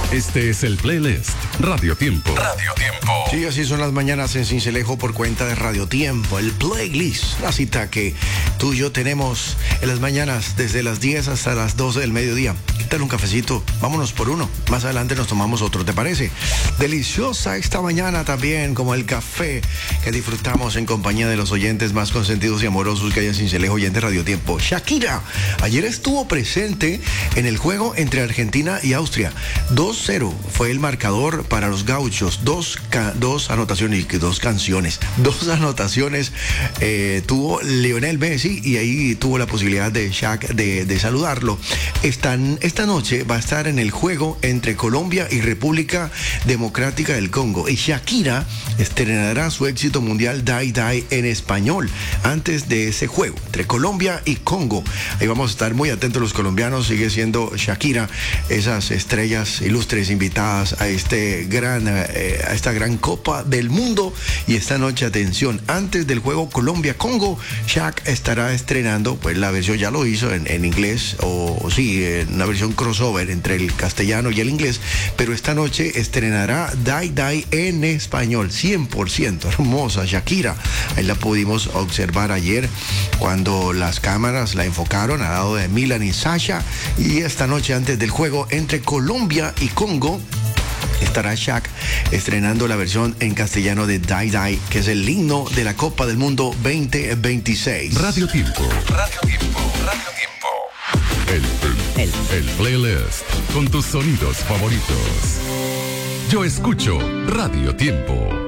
Este es el playlist Radio Tiempo. Radio Tiempo. Sí, así son las mañanas en Cincelejo por cuenta de Radio Tiempo, el playlist, la cita que tú y yo tenemos en las mañanas desde las 10 hasta las 12 del mediodía. ¿Qué tal un cafecito? Vámonos por uno. Más adelante nos tomamos otro, ¿te parece? Deliciosa esta mañana también, como el café que disfrutamos en compañía de los oyentes más consentidos y amorosos que hay en Cincelejo, oyentes Radio Tiempo. Shakira, ayer estuvo presente en el juego entre Argentina y Austria. 2-0 fue el marcador para los gauchos. Dos anotaciones y dos canciones. Dos anotaciones tuvo Lionel Messi y ahí tuvo la posibilidad de Shaq de saludarlo. Esta noche va a estar en el juego entre Colombia y República Democrática del Congo. Y Shakira estrenará su éxito mundial Die Die en español antes de ese juego entre Colombia y Congo. Ahí vamos a estar muy atentos los colombianos. Sigue siendo Shakira esas estrellas ilustres invitadas a esta gran Copa del Mundo. Y esta noche, atención, antes del juego Colombia-Congo, Shaq estará estrenando, pues la versión ya lo hizo en inglés, en una versión crossover entre el castellano y el inglés, pero esta noche estrenará Die Die en español, 100%, hermosa Shakira. Ahí la pudimos observar ayer cuando las cámaras la enfocaron al lado de Milan y Sasha, y esta noche antes del juego entre Colombia y Congo estará Shaq estrenando la versión en castellano de Die Die, que es el himno de la Copa del Mundo 2026. Radio Tiempo. Radio Tiempo. Radio Tiempo. El playlist con tus sonidos favoritos. Yo escucho Radio Tiempo.